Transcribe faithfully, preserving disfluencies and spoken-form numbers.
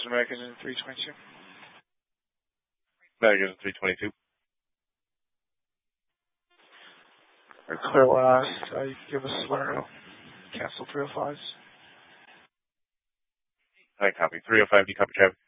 American in three twenty-two. American in three twenty-two. Or Clearwater, uh, you can give us Salerno. Cancel three oh fives. I copy. three oh five, do you copy, Travis?